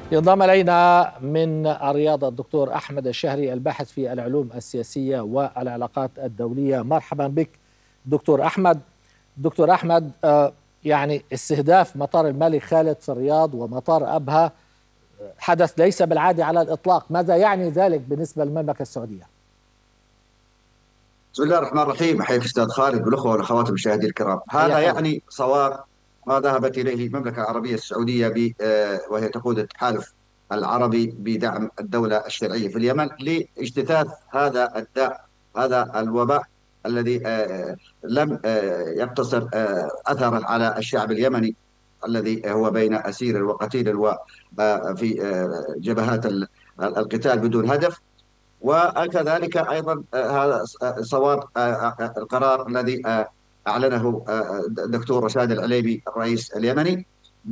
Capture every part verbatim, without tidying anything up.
ينضم إلينا من الرياض الدكتور أحمد الشهري الباحث في العلوم السياسية والعلاقات الدولية. مرحبا بك دكتور أحمد. دكتور أحمد، آه، يعني استهداف مطار الملك خالد في الرياض ومطار أبها حدث ليس بالعادي على الإطلاق، ماذا يعني ذلك بالنسبة للمملكة السعودية؟ بسم الله الرحمن الرحيم. احييك استاذ خالد والاخوه والاخوات المشاهدين الكرام. هذا حياك الله. يعني صواب ما ذهبت اليه المملكه العربيه السعوديه ب آه، وهي تقود التحالف العربي بدعم الدوله الشرعيه في اليمن لاجتثاث هذا الداء، هذا الوباء الذي آه، لم آه، يقتصر آه، اثره على الشعب اليمني الذي هو بين اسير وقتيل وفي جبهات ال- القتال بدون هدف. وكذلك ايضا آه، هذا صواب آه، آه، القرار الذي آه، اعلنه آه، الدكتور رشاد العليمي الرئيس اليمني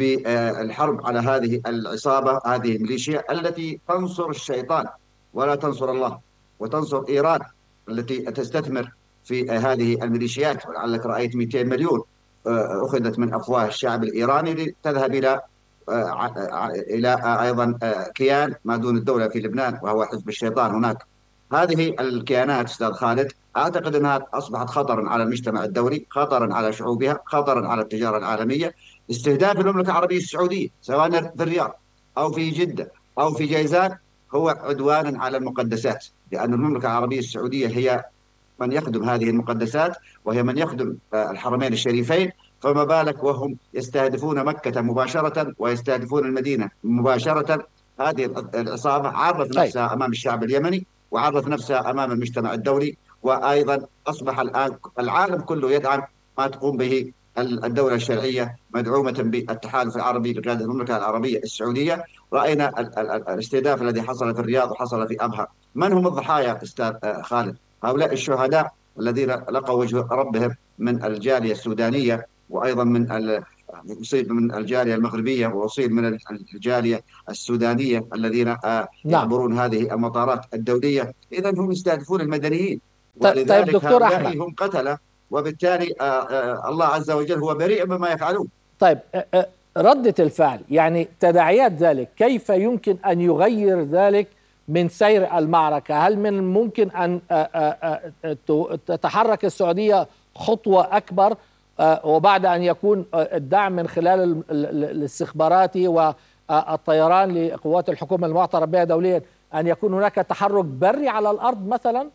بالحرب على هذه العصابه، هذه الميليشيا التي تنصر الشيطان ولا تنصر الله، وتنصر ايران التي تستثمر في هذه الميليشيات. ولعلك رايت مئتين مليون آه، اخذت من افواه الشعب الايراني لتذهب الى آه، الى ايضا آه، كيان ما دون الدوله في لبنان وهو حزب الشيطان هناك. هذه الكيانات استاذ خالد اعتقد انها اصبحت خطرا على المجتمع الدولي، خطرا على شعوبها، خطرا على التجاره العالميه. استهداف المملكه العربيه السعوديه سواء في الرياض او في جده او في جيزان هو عدوان على المقدسات، لان المملكه العربيه السعوديه هي من يخدم هذه المقدسات، وهي من يخدم آه، الحرمين الشريفين. فما بالك وهم يستهدفون مكة مباشرة ويستهدفون المدينة مباشرة. هذه العصابة عرضت طيب نفسها أمام الشعب اليمني وعرضت نفسها أمام المجتمع الدولي، وأيضا أصبح الآن العالم كله يدعم ما تقوم به الدولة الشرعية مدعومة بالتحالف العربي بقيادة المملكة العربية السعودية. رأينا الاستهداف الذي حصل في الرياض وحصل في أبها. من هم الضحايا أستاذ آه، خالد؟ هؤلاء الشهداء الذين لقوا وجه ربهم من الجالية السودانية، وأيضا من ال- أصيب من الجالية المغربية، وأصيب من الجالية السودانية الذين آه، نعم. يعبرون هذه المطارات الدولية. إذا هم يستهدفون المدنيين، طيب ولذلك دكتور أحمد، هؤلاء هم قتلة، وبالتالي آه، آه، الله عز وجل هو بريء مما يفعلون. طيب أ- أ- ردة الفعل، يعني تداعيات ذلك كيف يمكن أن يغير ذلك من سير المعركة؟ هل من الممكن أن أ- أ- أ- ت- تتحرك السعودية خطوة أكبر، أ، وبعد أن يكون أ، الدعم من خلال ال- ال- الاستخباراتي والطيران لقوات الحكومة المعترف بها دوليا، أن يكون هناك تحرك بري على الأرض مثلا؟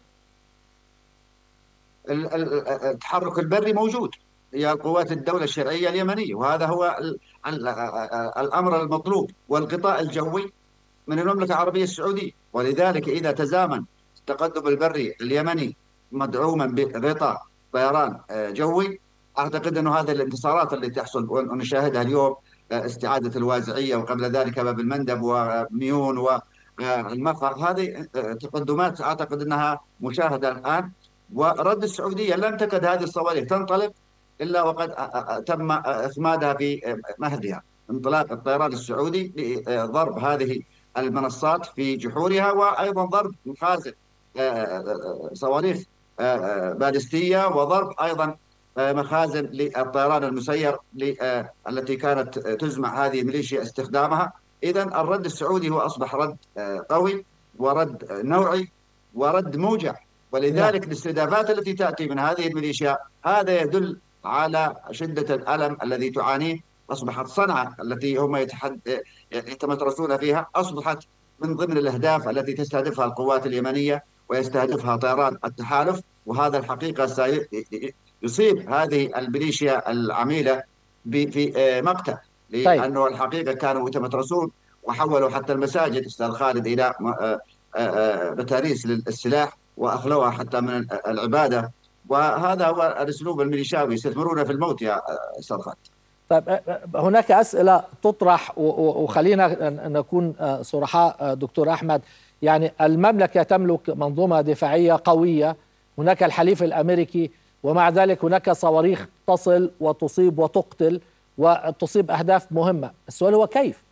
ال- ال- التحرك البري موجود، هي قوات الدولة الشرعية اليمنية، وهذا هو ال- ال- الأمر المطلوب. والغطاء الجوي من المملكة العربية السعودية. ولذلك إذا تزامن التقدم البري اليمني مدعوما بغطاء طيران آه، جوي، أعتقد أن هذه الانتصارات التي تحصل ونشاهدها اليوم، آه، استعادة الوازعية وقبل ذلك باب المندب وميون والمفر، هذه آه، تقدمات أعتقد أنها مشاهدة الآن. ورد السعودية لم تكد هذه الصواريخ تنطلق إلا وقد آه، آه، تم آه، إخمادها في آه، مهدها. انطلاق الطيران السعودي لضرب هذه المنصات في جحورها، وايضا ضرب مخازن آه، آه، صواريخ آه، آه، باليستيه، وضرب ايضا آه، مخازن للطيران المسير ل- آه، التي كانت تزمع هذه الميليشيا استخدامها. اذا الرد السعودي هو اصبح رد آه، قوي، ورد نوعي، ورد موجع. نعم. ولذلك الاستهدافات التي تاتي من هذه الميليشيا هذا يدل على شده الالم الذي تعانيه. اصبحت صنعاء التي هم يتحد يتمترسون فيها اصبحت من ضمن الاهداف التي تستهدفها القوات اليمنيه ويستهدفها طيران التحالف. وهذا الحقيقه سيصيب هذه الميليشيا العميله ب- في آه، مقتل، طيب. لانه الحقيقه كانوا يتمترسون وحولوا حتى المساجد استاذ خالد الى آه، آه، آه، بتاريس للسلاح، واخلوها حتى من العباده. وهذا هو الاسلوب الميليشاوي، يستثمرون في الموت يا آه، استاذ خالد. طيب أ- أ- هناك أسئلة تطرح، و- و- وخلينا ن- نكون آه، صرحاء. آه، دكتور أحمد، يعني المملكة تملك منظومة دفاعية قوية، هناك الحليف الأمريكي، ومع ذلك هناك صواريخ تصل وتصيب وتقتل وتصيب أهداف مهمة. السؤال هو كيف؟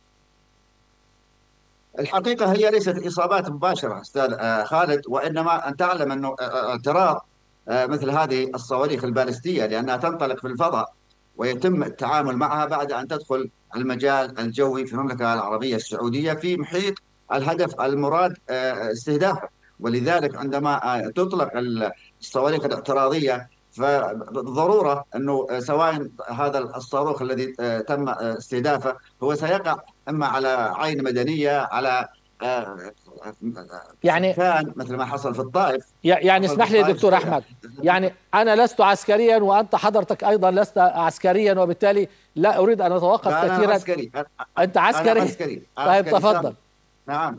الحقيقة هي ليست إصابات مباشرة أستاذ آه، خالد، وإنما أن تعلم أنه آه، آه، اعتراض آه، مثل هذه الصواريخ البالستية لأنها تنطلق في الفضاء ويتم التعامل معها بعد أن تدخل المجال الجوي في المملكة العربية السعودية في محيط الهدف المراد آه، استهدافه. ولذلك عندما آه، تطلق الصواريخ الاعتراضية، فبالضرورة أنه سواء هذا الصاروخ الذي آه، تم آه، استهدافه هو سيقع إما على عين مدنية، على آه، يعني سكان، مثل ما حصل في الطائف. يعني حصل في اسمح لي الطائف دكتور شيئا. احمد، يعني انا لست عسكريا وانت حضرتك ايضا لست عسكريا، وبالتالي لا اريد ان اتوقف لا، أنا كثيرا. عسكري. انت أنا عسكري؟ عسكري طيب عسكري سابق. تفضل. نعم.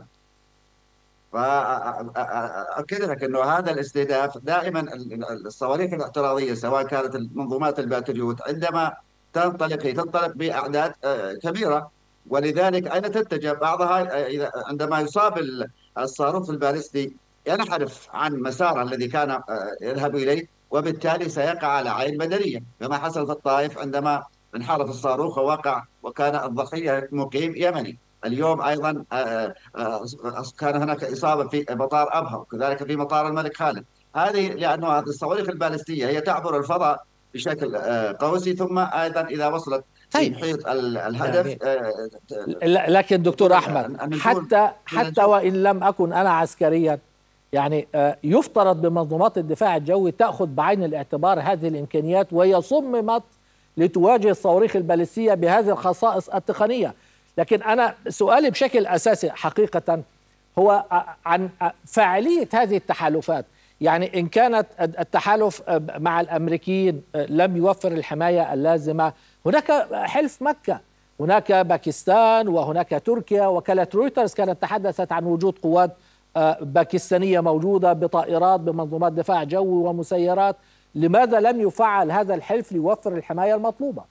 فأكد لك أنه هذا الاستهداف دائما، الصواريخ الاعتراضية سواء كانت المنظومات الباتريوت عندما تنطلق، هي تنطلق بأعداد آه، كبيرة. ولذلك أين تتجه بعضها؟ آه، إذا عندما يصاب الصاروخ البالستي ينحرف عن مساره الذي كان آه، يذهب إليه، وبالتالي سيقع على عين مدنية كما حصل في الطائف عندما انحرف الصاروخ ووقع وكان الضحية مقيم يمني. اليوم أيضا آه، آه، كان هناك إصابة في مطار أبها، وكذلك في مطار الملك خالد. هذه لأنه هذه الصواريخ البالستية هي تعبر الفضاء بشكل آه، قوسي، ثم أيضا إذا وصلت في طيب محيط ال- الهدف يعني آه، ل- لكن يتم دكتور احمد، النزول حتى من حتى الجو. وان لم اكن انا عسكريا، يعني آه، يفترض بمنظومات الدفاع الجوي تاخذ بعين الاعتبار هذه الامكانيات، وهي صممت لتواجه الصواريخ البالستيه بهذه الخصائص التقنيه. لكن انا سؤالي بشكل اساسي حقيقه هو عن فاعليه هذه التحالفات. يعني ان كانت التحالف مع الامريكيين لم يوفر الحمايه اللازمه، هناك حلف مكه، هناك باكستان وهناك تركيا. وكالة رويترز كانت تحدثت عن وجود قوات آه، باكستانية موجودة بطائرات بمنظومات دفاع جوي ومسيرات. لماذا لم يفعل هذا الحلف ليوفر الحماية المطلوبة؟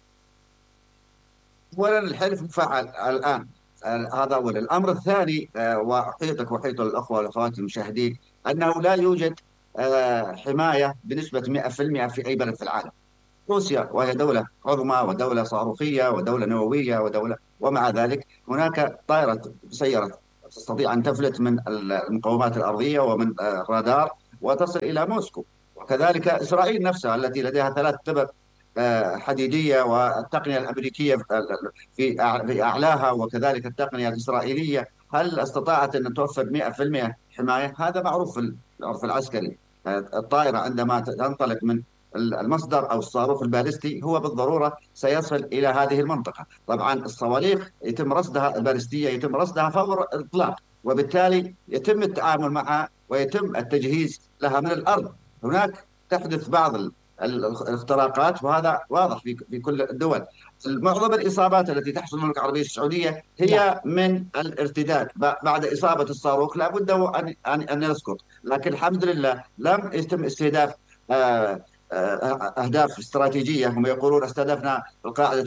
أولا الحلف مفعل الآن. آه، هذا أولا. الأمر الثاني، آه، وأحيطك وأحيط الأخوة والأخوات المشاهدين، أنه لا يوجد آه، حماية بنسبة مئة في المئة في أي بلد في العالم. روسيا وهي دولة عظمى ودولة صاروخية ودولة نووية ودولة، ومع ذلك هناك طائرة مسيرة تستطيع أن تفلت من المقومات الأرضية ومن آه، الرادار وتصل إلى موسكو. وكذلك إسرائيل نفسها التي لديها ثلاث طبق آه، حديدية، والتقنية الأمريكية في أع- في أعلاها، وكذلك التقنية الإسرائيلية. هل استطاعت أن توفر مئة في المئة حماية؟ هذا معروف في العرف العسكري. آه، الطائرة عندما تنطلق من المصدر او الصاروخ البالستي هو بالضروره سيصل الى هذه المنطقه. طبعا الصواريخ يتم رصدها، البالستيه يتم رصدها فور الاطلاق، وبالتالي يتم التعامل معها ويتم التجهيز لها من الارض. هناك تحدث بعض ال- ال- الاختراقات، وهذا واضح في في كل الدول. معظم الاصابات التي تحصل في المملكه العربيه السعوديه نعم. هي من الارتداد ب- بعد اصابه الصاروخ، لابد ان ان ان يسقط. لكن الحمد لله لم يتم استهداف آه، آه، أهداف استراتيجية. هم يقولون استهدفنا القاعدة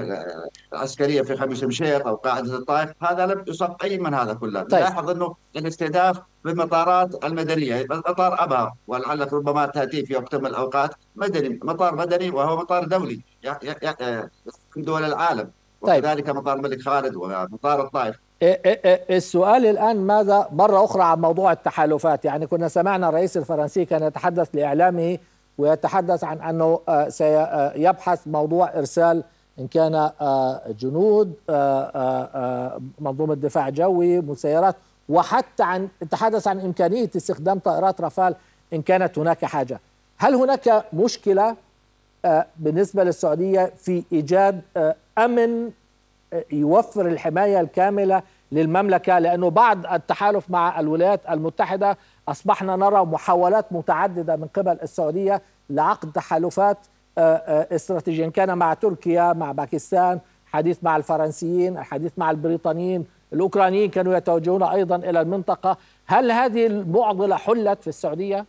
العسكرية في خميس مشيط أو قاعدة الطائف، هذا لم يصب أي من هذا كله. طيب لاحظ أنه الاستهداف بالمطارات المدنية، مطار أبها ولعلك ربما تأتي في وقت من الأوقات، مدني، مطار مدني وهو مطار دولي ي- ي- ي- من دول العالم، طيب وكذلك مطار الملك خالد ومطار الطائف. إيه إيه إيه السؤال الآن ماذا مرة أخرى عن موضوع التحالفات؟ يعني كنا سمعنا الرئيس الفرنسي كان يتحدث لإعلامه ويتحدث عن أنه آه، سيبحث موضوع إرسال إن كان آه، جنود آه، آه، آه، منظومة دفاع جوي مسيرات، وحتى عن تحدث عن إمكانية استخدام طائرات رافال إن كانت هناك حاجة. هل هناك مشكلة آه، بالنسبة للسعودية في إيجاد آه، أمن يوفر الحماية الكاملة للمملكة؟ لأنه بعد التحالف مع الولايات المتحدة أصبحنا نرى محاولات متعددة من قبل السعودية لعقد تحالفات آه، آه، استراتيجيا، كان مع تركيا، مع باكستان، حديث مع الفرنسيين، الحديث مع البريطانيين، الأوكرانيين كانوا يتوجهون أيضا إلى المنطقة. هل هذه المعضلة حلت في السعودية؟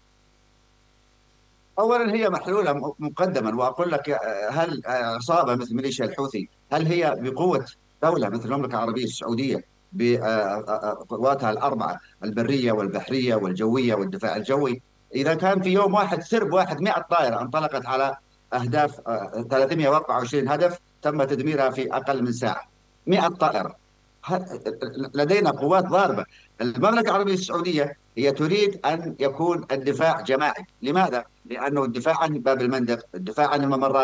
اولا هي محلوله م- مقدما. واقول لك آه، هل آه، عصابه مثل ميليشيا الحوثي هل هي بقوه دوله مثل المملكه العربيه السعوديه بقواتها الاربعه، البريه والبحريه والجويه والدفاع الجوي؟ اذا كان في يوم واحد سرب واحد مئة طائره انطلقت على اهداف، آه، ثلاثمئة وأربعة وعشرين هدف تم تدميرها في اقل من ساعه، مئة طائره. ه- لدينا قوات ضاربه. المملكه العربيه السعوديه هي تريد ان يكون الدفاع جماعي. لماذا؟ لانه الدفاع عن باب المندب، الدفاع عن الممرات،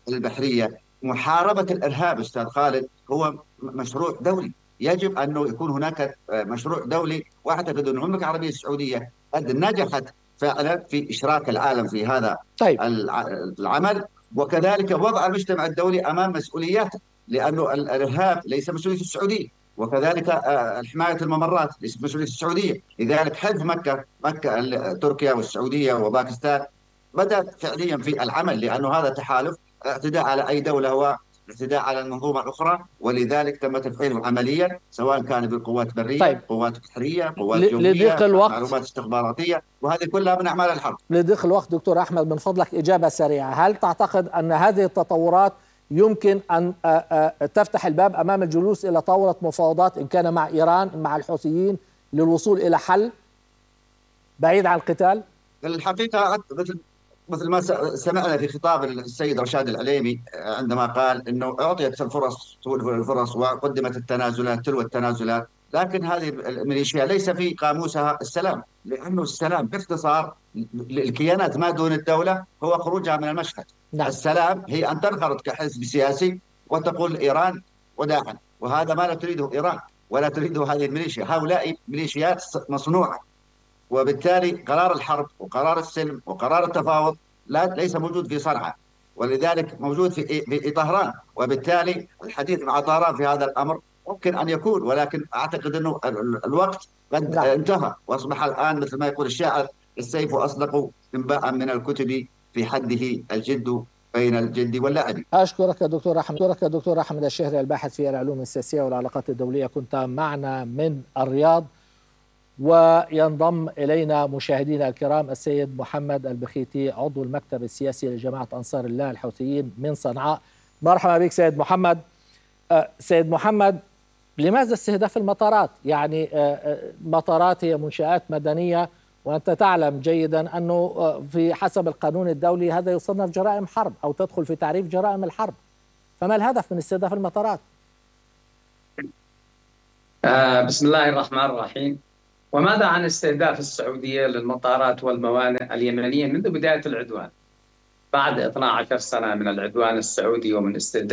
البحرية. محاربة الإرهاب أستاذ خالد هو مشروع دولي، يجب أنه يكون هناك مشروع دولي، وأعتقد أن المملكة العربية السعودية قد نجحت فعلا في إشراك العالم في هذا طيب العمل، وكذلك وضع المجتمع الدولي أمام مسؤولياته، لأنه الإرهاب ليس مسؤولية السعودية، وكذلك حماية الممرات ليست مسؤولية السعودية. لذلك حلف مكة مكة تركيا والسعودية وباكستان بدأت فعليا في العمل، لأنه هذا تحالف اعتداء على أي دولة هو اعتداء على المنظومة الأخرى، ولذلك تم تفعيله عمليا سواء كان بالقوات طيب البرية، قوات بحرية، قوات ل- لضيق جوية، الوقت معلومات استخباراتية، وهذه كلها من أعمال الحرب. لضيق الوقت دكتور أحمد، من فضلك إجابة سريعة. هل تعتقد أن هذه التطورات يمكن أن آه، آه، تفتح الباب أمام الجلوس إلى طاولة مفاوضات، إن كان مع إيران مع الحوثيين، للوصول إلى حل بعيد عن القتال؟ الحقيقة مثل مثل ما سمعنا في خطاب السيد رشاد العليمي عندما قال انه اعطيت الفرص الفرص وقدمت التنازلات تلو التنازلات، لكن هذه الميليشيا ليس في قاموسها السلام، لانه السلام باختصار للكيانات ما دون الدوله هو خروجها من المشهد. نعم. السلام هي ان تنخرط كحزب سياسي وتقول ايران وداعا، وهذا ما لا تريده ايران ولا تريده هذه الميليشيا. هؤلاء ميليشيات مصنوعه، وبالتالي قرار الحرب وقرار السلم وقرار التفاوض لا ليس موجود في صنعاء، ولذلك موجود في في طهران، وبالتالي الحديث مع طهران في هذا الامر ممكن ان يكون، ولكن اعتقد انه الوقت قد نعم. انتهى، واصبح الان مثل ما يقول الشاعر: السيف اصدق انباء من الكتب في حده الجد بين الجد واللعب. أشكرك يا دكتور أحمد أشكرك يا دكتور أحمد الشهري، الباحث في العلوم السياسية والعلاقات الدولية، كنت معنا من الرياض. وينضم إلينا مشاهدينا الكرام السيد محمد البخيتي، عضو المكتب السياسي لجماعة أنصار الله الحوثيين من صنعاء. مرحبا بك سيد محمد. أه سيد محمد، لماذا استهداف المطارات؟ يعني أه مطارات هي منشآت مدنية، وأنت تعلم جيدا أنه في حسب القانون الدولي هذا يصنف جرائم حرب أو تدخل في تعريف جرائم الحرب، فما الهدف من استهداف المطارات؟ آه بسم الله الرحمن الرحيم. وماذا عن استهداف السعودية للمطارات والموانئ اليمنية منذ بداية العدوان؟ بعد اثنتي عشرة سنة من العدوان السعودي ومن استهداف